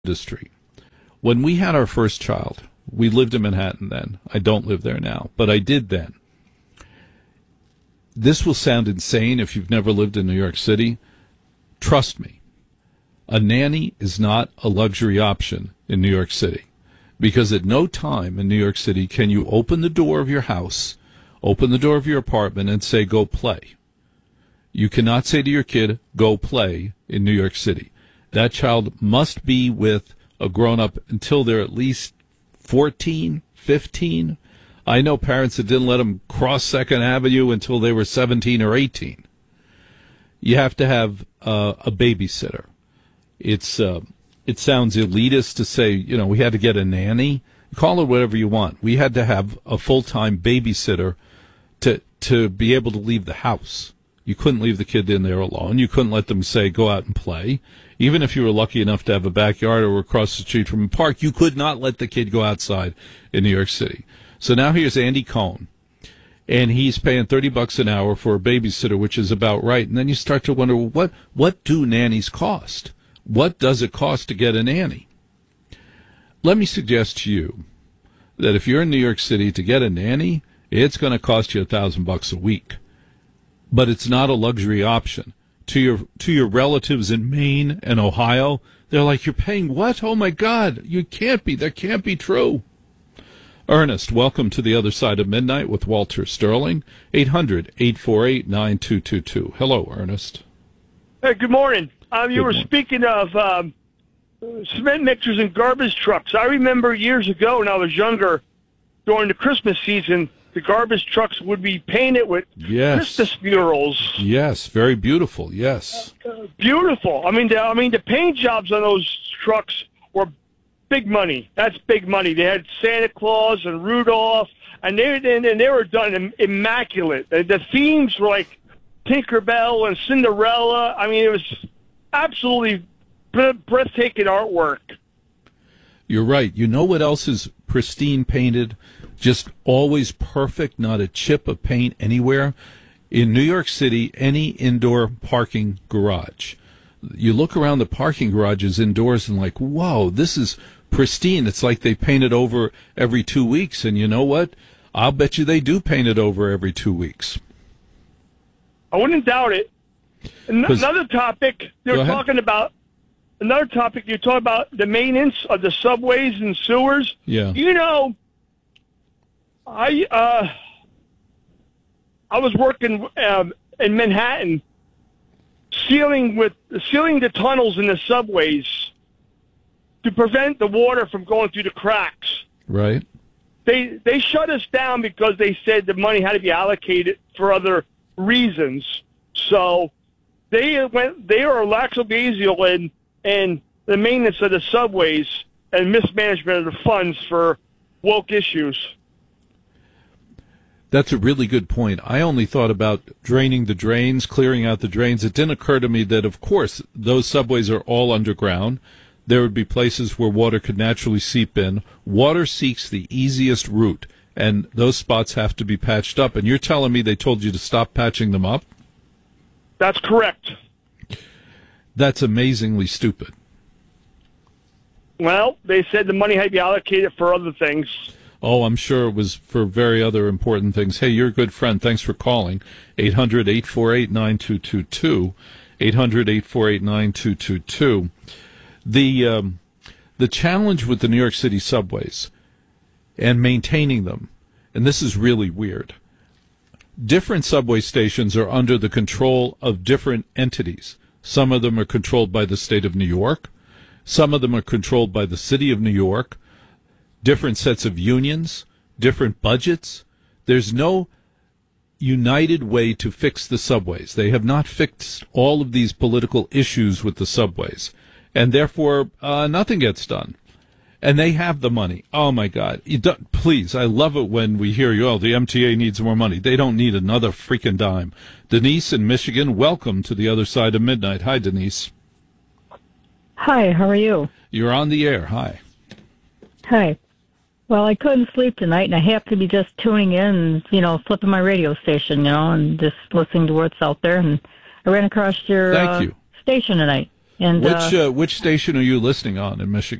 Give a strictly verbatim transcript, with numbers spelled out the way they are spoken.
industry. When we had our first child, we lived in Manhattan then. I don't live there now, but I did then. This will sound insane if you've never lived in New York City. Trust me, a nanny is not a luxury option in New York City, because at no time in New York City can you open the door of your house, open the door of your apartment, and say, go play. You cannot say to your kid, go play in New York City. That child must be with a grown-up until they're at least fourteen, fifteen. I know parents that didn't let them cross Second Avenue until they were seventeen or eighteen. You have to have uh, a babysitter. It's uh, it sounds elitist to say, you know, we had to get a nanny. Call it whatever you want. We had to have a full-time babysitter to to be able to leave the house. You couldn't leave the kid in there alone. You couldn't let them say, go out and play. Even if you were lucky enough to have a backyard or across the street from a park, you could not let the kid go outside in New York City. So now here's Andy Cohen, and he's paying thirty bucks an hour for a babysitter, which is about right. And then you start to wonder, well, what, what do nannies cost? What does it cost to get a nanny? Let me suggest to you that if you're in New York City, to get a nanny, it's going to cost you a thousand bucks a week. But it's not a luxury option. To your to your relatives in Maine and Ohio, they're like, you're paying what? Oh, my God, you can't be. That can't be true. Ernest, welcome to the other side of midnight with Walter Sterling, eight hundred, eight four eight, nine two two two. Hello, Ernest. Hey, good morning. Um, you Good were morning. speaking of um, cement mixers and garbage trucks. I remember years ago when I was younger, during the Christmas season, the garbage trucks would be painted with Yes. Christmas murals. Yes, very beautiful, yes. Beautiful. I mean, the, I mean, the paint jobs on those trucks were big money. That's big money. They had Santa Claus and Rudolph, and they and, and they were done im- immaculate. The, the themes were like Tinkerbell and Cinderella. I mean, it was absolutely bre- breathtaking artwork. You're right. You know what else is pristine painted? Just always perfect, not a chip of paint anywhere? In New York City, any indoor parking garage. You look around the parking garages indoors and like, whoa, this is pristine. It's like they paint it over every two weeks. And you know what? I'll bet you they do paint it over every two weeks. I wouldn't doubt it. An- 'Cause- Another topic you're Go ahead. talking about. Another topic you're talking about the maintenance of the subways and sewers. Yeah. You know, I uh, I was working um, in Manhattan, sealing with sealing the tunnels in the subways to prevent the water from going through the cracks. Right? They they shut us down because they said the money had to be allocated for other reasons. So they went they are lackadaisical in in the maintenance of the subways and mismanagement of the funds for woke issues. That's a really good point. I only thought about draining the drains, clearing out the drains. It didn't occur to me that, of course, those subways are all underground. There would be places where water could naturally seep in. Water seeks the easiest route, and those spots have to be patched up. And you're telling me they told you to stop patching them up? That's correct. That's amazingly stupid. Well, they said the money had to be allocated for other things. Oh, I'm sure it was for very other important things. Hey, you're a good friend. Thanks for calling. eight hundred, eight four eight, nine two two two. eight hundred, eight four eight, nine two two two. The, um, the challenge with the New York City subways and maintaining them, and this is really weird, different subway stations are under the control of different entities. Some of them are controlled by the state of New York. Some of them are controlled by the city of New York. Different sets of unions, different budgets. There's no united way to fix the subways. They have not fixed all of these political issues with the subways, and therefore uh, nothing gets done. And they have the money. Oh, my God. You don't, please, I love it when we hear, oh, the M T A needs more money. They don't need another freaking dime. Denise in Michigan, welcome to the other side of midnight. Hi, Denise. Hi, how are you? You're on the air. Hi. Hi. Well, I couldn't sleep tonight, and I have to be just tuning in and, you know, flipping my radio station, you know, and just listening to what's out there. And I ran across your Thank uh, you. station tonight. And Which uh, uh, which station are you listening on in Michigan?